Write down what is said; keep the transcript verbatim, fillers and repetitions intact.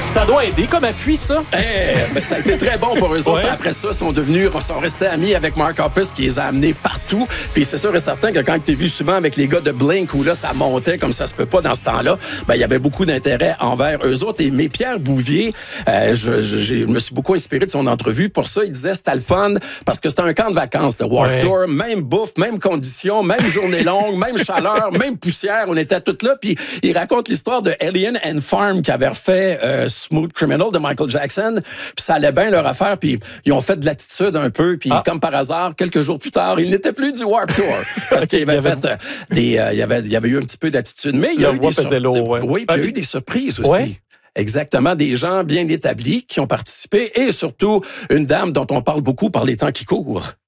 Ça doit aider comme appui, ça. Eh, ben, ça a été très bon pour eux autres. Ouais. Après ça, ils sont devenus, ils sont restés amis avec Mark Hoppus qui les a amenés partout. Puis c'est sûr et certain que quand tu es vu souvent avec les gars de Blink où là, ça montait comme ça se peut pas dans ce temps-là, ben, il y avait beaucoup d'intérêt envers eux autres. Et mais Pierre Bouvier, euh, je, je, je me suis beaucoup inspiré de son entrevue. Pour ça, il disait c'était le fun parce que c'était un camp de vacances, le Warped Ouais. Tour. Même bouffe, même conditions, même journée longue, même chaleur, même poussière. On était tous là. Puis il raconte l'histoire de Alien and Farm qui avait refait euh, Smooth Criminal de Michael Jackson. Puis ça allait bien leur affaire. Puis ils ont fait de l'attitude un peu. Puis Ah. comme par hasard, quelques jours plus tard, il n'était plus du Warped Tour parce qu'il avait, Il avait- fait euh, des, euh, il y avait, il y avait eu un petit peu d'attitude. Mais il y a La eu voix des faisait sur- lourd, ouais. Oui, puis il y a Ok. eu des surprises aussi. Ouais. Exactement, des gens bien établis qui ont participé et surtout une dame dont on parle beaucoup par les temps qui courent.